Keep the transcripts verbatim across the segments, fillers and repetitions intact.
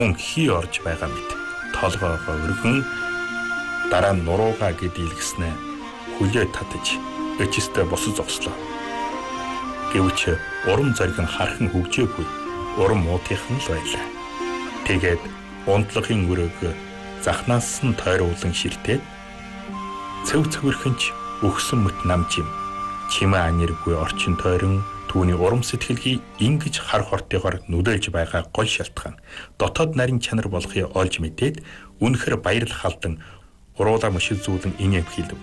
хүн хий орж байгаа мэт толгоогоо өргөн дараа нь нуруугаа гэдийлгэснэ хүлээ татаж өчистэ босож зогслоо. Гэвч урам зориг нь хархан хөгжөөгүй, урам муутайхан л байлаа. Тэгээд унтлагын өрөөг захнаас нь тойруулан ширтээд цэв цэвэрхэнч өгсөн мэт намжим чимээ аниргүй орчин тойрон түүний урам сэтгэлгийг ингэж хар хортойгоор нүдэлж байгаа гол шалтгаан дотоод нарийн чанар болохыг олж мэдээд үнэхэр баярлах халдан уруулаа мөшил зүүлэн инэм хийлв.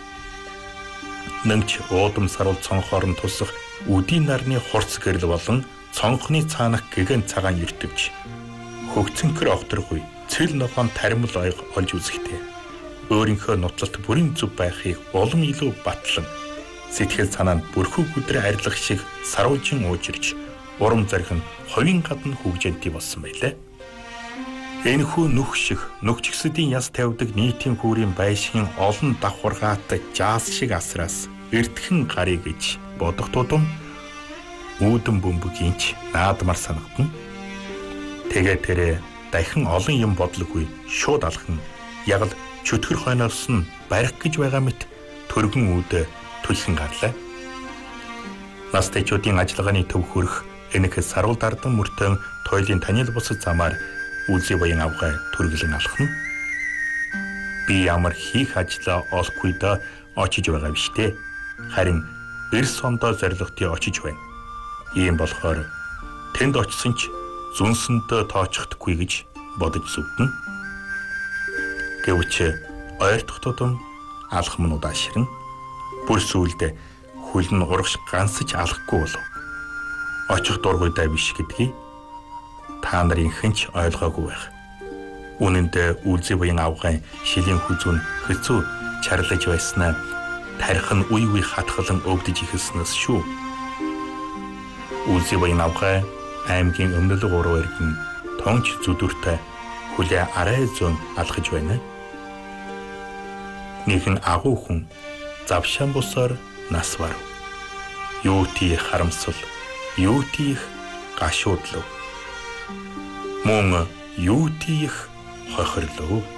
Нэмч уудам сарвал цонхоор нь тусах үдийн нарны хурц гэрэл болон цонхны цаанах гэгэн цагаан ертөвч хөгцөнкөр огторгүй цэл ногоон таримл ойг олж үзэхтэй өөрийнхөө нуцалт бүрийн зүв байхыг улам илүү батлан сэтгэл санаанд бүрхүү өдрө арилгах шиг саруулжин уужирч урам зориг нь ховын гадна хөгжөнтэй болсон байлаа. Энэхүү нүх шиг нүгчгсдийн яс тавьдаг нийтийн хүүрийн байшин олон давхаргаатай жаас шиг асраас эртхэн гарыг гэж бодох тутам үүдэн бөмбөгийнч наадмар санагдана. Тэгээ тэрэ дахин олон юм бодлоггүй шууд алхан яг л чөтгөр хойноос нь барих гэж байгаа мэт төргөн үүдэ түлхэн гарлаа. Настайчуудын ажиллагааны төв хөрөх энэхэ сарвал дардан мөртөн тойлын танил бусад замаар Үлзий баян авгай төрглөн алхна. Би ямар хийх ажлаа олохгүй да очиж байгаа биш дээ. Харин эрс сондоо зоригтой очиж байна. Ийм болохоор тэнд очисон ч зүнсэндээ тооцохдохгүй гэж бодож зүвдэн. Гэвч ойртох тутам алхамнууд аширна. Бүр сүүлдээ хөл нь урагш гансаж алахгүй болов. Очих дургуйдаа биш гэдгийг та нарын хэнч ойлгоогүй байх. Үнэн дээр Үлзий баян авгай шилийн хүзүүн хэцүү чарлаж байснаа тарих нь үе үе хатгалан өвдөж ихэлснээс шүү. Үлзий баян авгай аймгийн өмнөлөг уруу иргэн тонч зүдүртэй хүлээ арай зүүн алхаж байна. Нэгэн агуу хүн завшаан бусаар нас барв. Юу тийх харамсал, юу тийх гашуудлав. Мөн юу тийх хохирлоо.